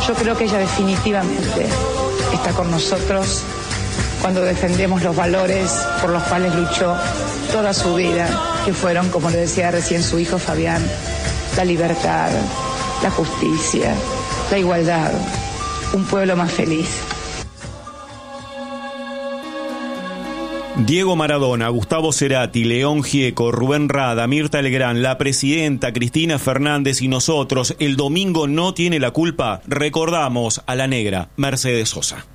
Yo creo que ella definitivamente está con nosotros cuando defendemos los valores por los cuales luchó toda su vida, que fueron, como le decía recién su hijo Fabián, la libertad, la justicia, la igualdad, un pueblo más feliz. Diego Maradona, Gustavo Cerati, León Gieco, Rubén Rada, Mirta Legrand, la presidenta Cristina Fernández y nosotros, el domingo no tiene la culpa, recordamos a la negra Mercedes Sosa.